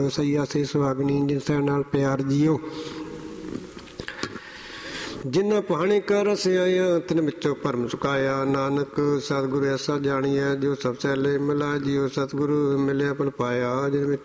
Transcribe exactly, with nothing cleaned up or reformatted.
ਸਈਆ ਸੇ ਸੁਹਾਗਣੀ ਜਿਨਸੈ ਨਾਲ ਪਿਆਰ ਜੀਓ। ਜਿਨ੍ਹਾਂ ਭਾਣੇ ਕਾ ਰਸ ਆਇਆ ਤਿਨ ਵਿੱਚੋਂ ਭਰਮ ਚੁਕਾਇਆ। ਨਾਨਕ ਸਤਿਗੁਰੂ ਐਸਾ ਜਾਣੀਐ ਜੋ ਸਭ ਸੈਲੇ ਮਿਲਾ ਜੀਓ। ਸਤਿਗੁਰੂ ਮਿਲਿਆ ਪਲ ਪਾਇਆ ਜਿਨ ਵਿੱਚ